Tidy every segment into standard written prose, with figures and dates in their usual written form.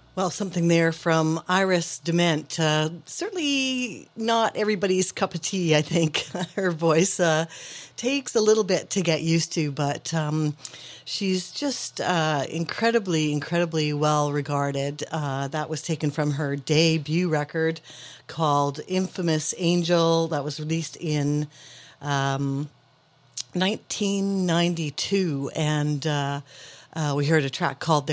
Well, something there from Iris Dement. Certainly not everybody's cup of tea, I think. Her voice takes a little bit to get used to, but she's just incredibly well regarded. That was taken from her debut record called Infamous Angel, that was released in 1992, and we heard a track called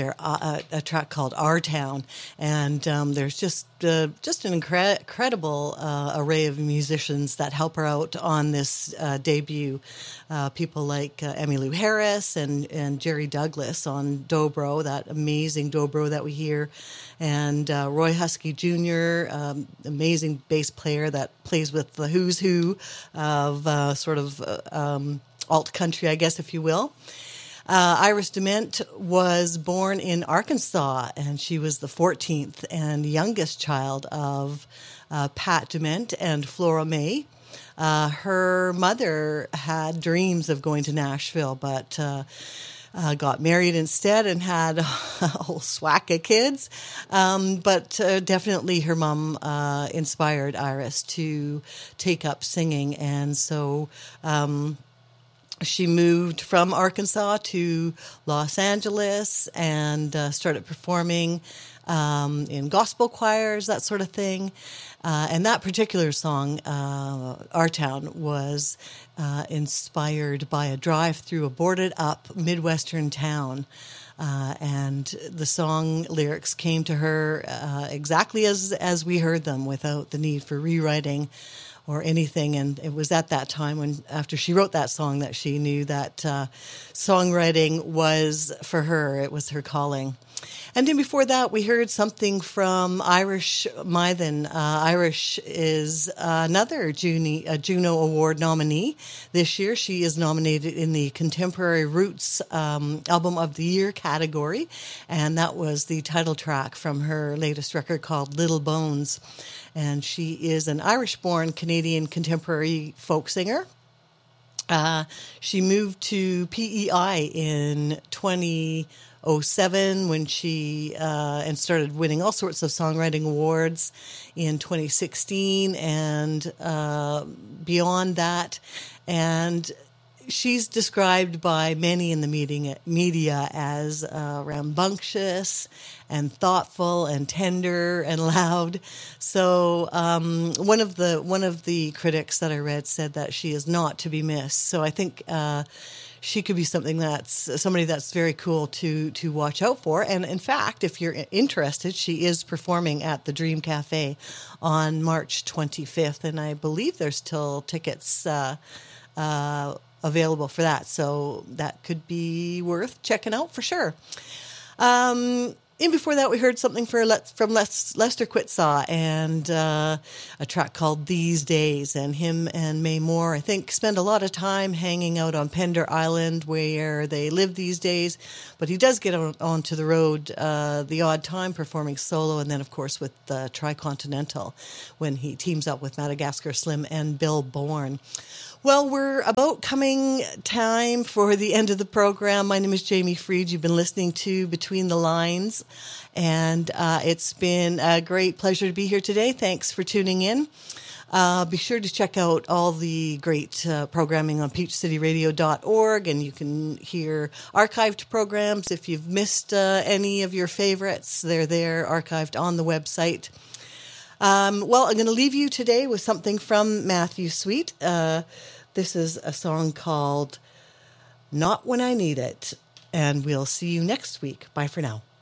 Our Town, and there's just an incredible array of musicians that help her out on this debut. People like Emmylou Harris and Jerry Douglas on dobro, that amazing dobro that we hear, and Roy Husky Jr., amazing bass player that plays with the who's who of alt country, I guess, if you will. Iris Dement was born in Arkansas, and she was the 14th and youngest child of Pat Dement and Flora May. Her mother had dreams of going to Nashville, but got married instead and had a whole swack of kids. But definitely her mom inspired Iris to take up singing, and so she moved from Arkansas to Los Angeles and started performing in gospel choirs, that sort of thing. And that particular song, Our Town, was inspired by a drive through a boarded up Midwestern town. And the song lyrics came to her exactly as we heard them, without the need for rewriting or anything. And it was at that time, when after she wrote that song, that she knew that songwriting was for her. It was her calling. And then before that, we heard something from Irish Mythen. Irish is another Juno Award nominee this year. She is nominated in the Contemporary Roots Album of the Year category, and that was the title track from her latest record called Little Bones. And she is an Irish-born Canadian contemporary folk singer. She moved to PEI in 2007 when she and started winning all sorts of songwriting awards in 2016 and beyond that. And she's described by many in the media as rambunctious and thoughtful and tender and loud. So one of the critics that I read said that she is not to be missed. So I think she could be somebody that's very cool to watch out for. And in fact, if you're interested, she is performing at the Dream Cafe on March 25th, and I believe there's still tickets available for that, so that could be worth checking out for sure. And before that, we heard something from Lester Quitsaw and a track called These Days. And him and May Moore, I think, spend a lot of time hanging out on Pender Island, where they live these days. But he does get onto the road the odd time, performing solo, and then, of course, with Tricontinental, when he teams up with Madagascar Slim and Bill Bourne. Well, we're about coming time for the end of the program. My name is Jamie Freed. You've been listening to Between the Lines, and it's been a great pleasure to be here today. Thanks for tuning in. Be sure to check out all the great programming on peachcityradio.org, and you can hear archived programs. If you've missed any of your favorites, they're there archived on the website. Well, I'm going to leave you today with something from Matthew Sweet. This is a song called Not When I Need It, and we'll see you next week. Bye for now.